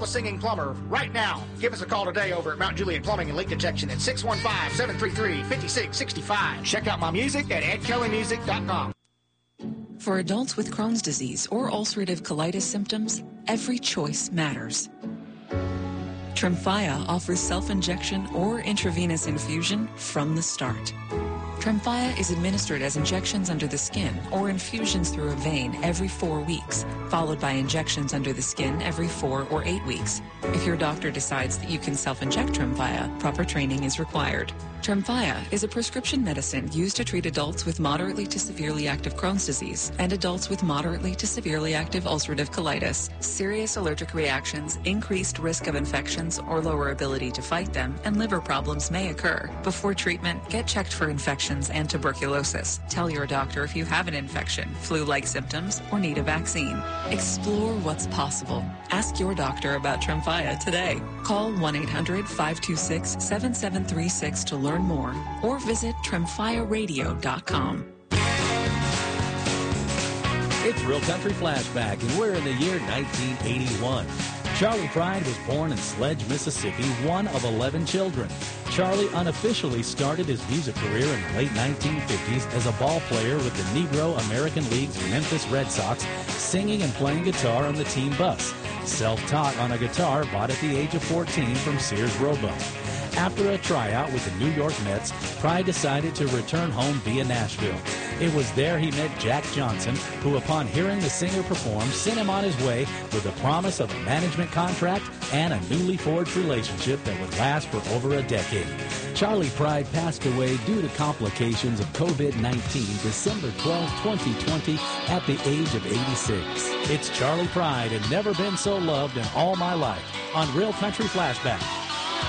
the singing plumber right now. Give us a call today over at Mount Juliet Plumbing and Leak Detection at 615-733-5665. Check out my music at edkellymusic.com. For adults with Crohn's disease or ulcerative colitis symptoms, every choice matters. Tremfya offers self-injection or intravenous infusion from the start. Tremfya is administered as injections under the skin or infusions through a vein every 4 weeks, followed by injections under the skin every 4 or 8 weeks. If your doctor decides that you can self-inject Tremfya, proper training is required. Tremfya is a prescription medicine used to treat adults with moderately to severely active Crohn's disease and adults with moderately to severely active ulcerative colitis. Serious allergic reactions, increased risk of infections or lower ability to fight them, and liver problems may occur. Before treatment, get checked for infections and tuberculosis. Tell your doctor if you have an infection, flu-like symptoms, or need a vaccine. Explore what's possible. Ask your doctor about Tremfya today. Call 1-800-526-7736 to learn more, or visit TremfyaRadio.com. It's Real Country Flashback, and we're in the year 1981. Charley Pride was born in Sledge, Mississippi, one of 11 children. Charley unofficially started his music career in the late 1950s as a ball player with the Negro American League's Memphis Red Sox, singing and playing guitar on the team bus. Self-taught on a guitar bought at the age of 14 from Sears Roebuck. After a tryout with the New York Mets, Pride decided to return home via Nashville. It was there he met Jack Johnson, who upon hearing the singer perform, sent him on his way with the promise of a management contract and a newly forged relationship that would last for over a decade. Charley Pride passed away due to complications of COVID-19 December 12, 2020 at the age of 86. It's Charley Pride and Never Been So Loved in All My Life on Real Country Flashback.